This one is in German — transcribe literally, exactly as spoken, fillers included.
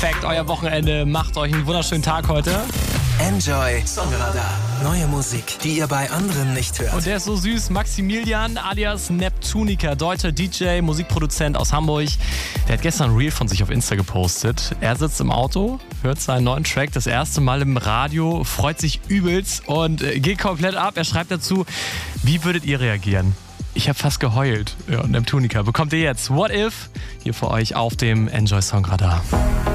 perfekt euer Wochenende. Macht euch einen wunderschönen Tag heute. Enjoy Songradar. Neue Musik, die ihr bei anderen nicht hört. Und der ist so süß. Maximilian alias Neptunica, deutscher D J, Musikproduzent aus Hamburg. Der hat gestern ein Reel von sich auf Insta gepostet. Er sitzt im Auto, hört seinen neuen Track das erste Mal im Radio, freut sich übelst und geht komplett ab. Er schreibt dazu, wie würdet ihr reagieren? Ich habe fast geheult. Ja, Neptunica bekommt ihr jetzt What If hier für euch auf dem Enjoy Songradar.